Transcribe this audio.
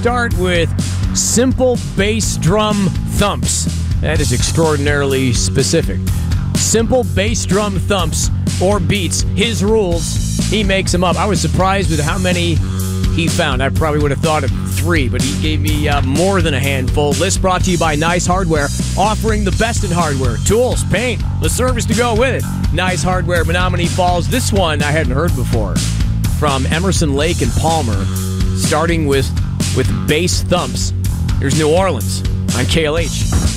start with simple bass drum thumps. That is extraordinarily specific. Simple bass drum thumps or beats. His rules. He makes them up. I was surprised with how many he found. I probably would have thought of 3, but he gave me more than a handful. List brought to you by Nice Hardware, offering the best in hardware. Tools, paint, the service to go with it. Nice Hardware, Menominee Falls. This one I hadn't heard before. From Emerson, Lake, and Palmer, starting with bass thumps. Here's New Orleans on KLH.